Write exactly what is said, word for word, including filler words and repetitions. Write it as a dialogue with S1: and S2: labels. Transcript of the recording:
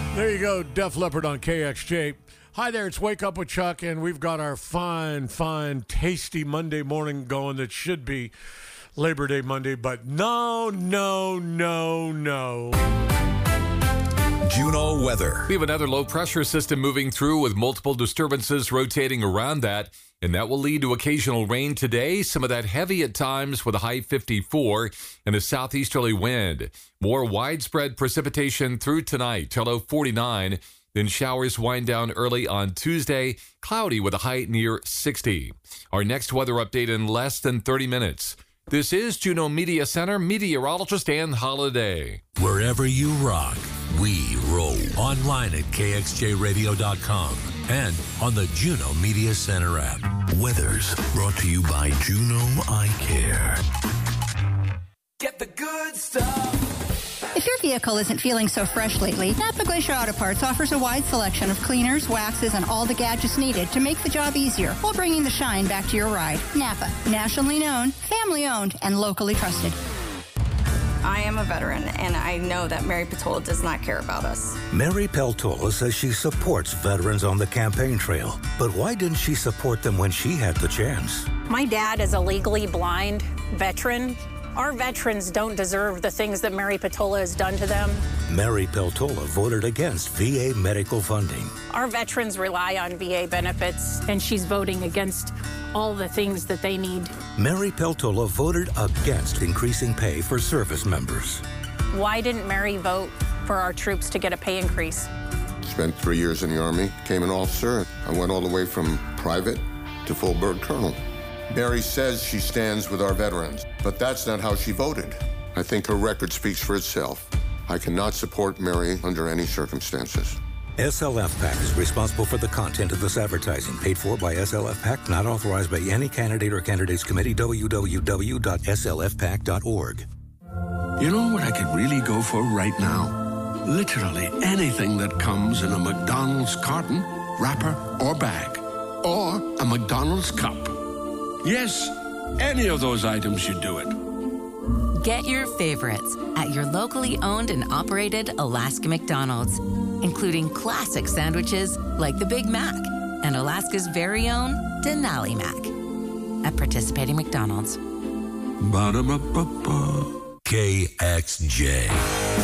S1: There you go, Def Leppard on K X J. Hi there, it's Wake Up with Chuck, and we've got our fine, fine, tasty Monday morning going that should be Labor Day Monday, but no, no, no, no.
S2: Juno weather.
S3: We have another low pressure system moving through with multiple disturbances rotating around that, and that will lead to occasional rain today. Some of that heavy at times with a high fifty-four and a southeasterly wind. More widespread precipitation through tonight till low forty-nine. Then showers wind down early on Tuesday, cloudy with a high near sixty. Our next weather update in less than thirty minutes. This is Juno Media Center meteorologist Ann Holiday.
S2: Wherever you rock, we roll. Online at K X J radio dot com and on the Juno Media Center app. Weather's brought to you by Juno Eye Care.
S4: Get the good stuff.
S5: If your vehicle isn't feeling so fresh lately, Napa Glacier Auto Parts offers a wide selection of cleaners, waxes, and all the gadgets needed to make the job easier while bringing the shine back to your ride. Napa, nationally known, family-owned, and locally trusted.
S6: I am a veteran, and I know that Mary Patola does not care about us.
S7: Mary Peltola says she supports veterans on the campaign trail. But why didn't she support them when she had the chance?
S8: My dad is a legally blind veteran. Our veterans don't deserve the things that Mary Patola has done to them.
S7: Mary Peltola voted against V A medical funding.
S8: Our veterans rely on V A benefits, and she's voting against all the things that they need.
S7: Mary Peltola voted against increasing pay for service members.
S8: Why didn't Mary vote for our troops to get a pay increase?
S9: Spent three years in the Army, became an officer. I went all the way from private to full bird colonel. Mary says she stands with our veterans, but that's not how she voted. I think her record speaks for itself. I cannot support Mary under any circumstances.
S7: S L F PAC is responsible for the content of this advertising, paid for by S L F PAC, not authorized by any candidate or candidates committee. w w w dot s l f pac dot org.
S10: You know what I could really go for right now? Literally anything that comes in a McDonald's carton, wrapper, or bag. Or a McDonald's cup. Yes, any of those items should do it.
S11: Get your favorites at your locally owned and operated Alaska McDonald's, including classic sandwiches like the Big Mac and Alaska's very own Denali Mac at participating McDonald's.
S10: Ba-da-ba-ba-ba.
S2: K X J.